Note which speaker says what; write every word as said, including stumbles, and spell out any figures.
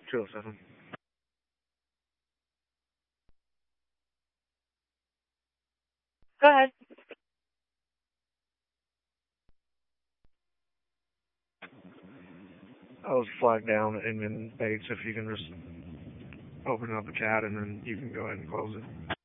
Speaker 1: two oh seven.
Speaker 2: Go ahead.
Speaker 1: I was flagged down and then Bates, if you can just open up the chat and then you can go ahead and close it.